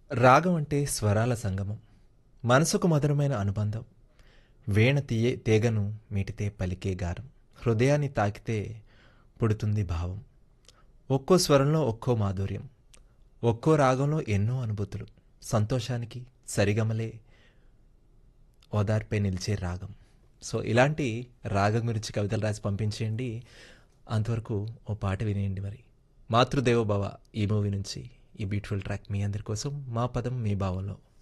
రాగం అంటే స్వరాల సంగమం, మనసుకు మధురమైన అనుబంధం. వీణ తీగను మీటితే పలికే గారం, హృదయాన్ని తాకితే పుడుతుంది భావం. ఒక్కో స్వరంలో ఒక్కో మాధుర్యం, ఒక్కో రాగంలో ఎన్నో అనుభూతులు. సంతోషానికి సరిగమలే ఓదార్పై నిలిచే రాగం. సో ఇలాంటి రాగం గురించి కవితలు రాసి పంపించేయండి. అంతవరకు ఓ పాట వినేయండి మరి. మాతృదేవోభవ ఈ మూవీ నుంచి ఈ బ్యూటిఫుల్ ట్రాక్ మీ అందరి కోసం, మా పదం మీ భావంలో.